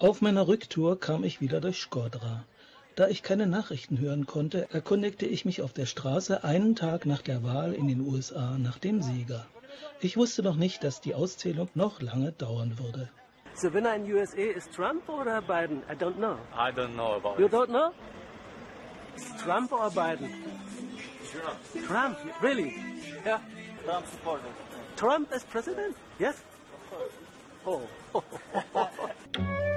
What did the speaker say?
Auf meiner Rücktour kam ich wieder durch Shkodra. Da ich keine Nachrichten hören konnte, erkundigte ich mich auf der Straße einen Tag nach der Wahl in den USA nach dem Sieger. Ich wusste noch nicht, dass die Auszählung noch lange dauern würde. The winner in USA is Trump or Biden? I don't know. I don't know about You it. don't know? Trump or Biden? Trump, really? Yeah, Trump supporter. Trump as president? Yes? Oh.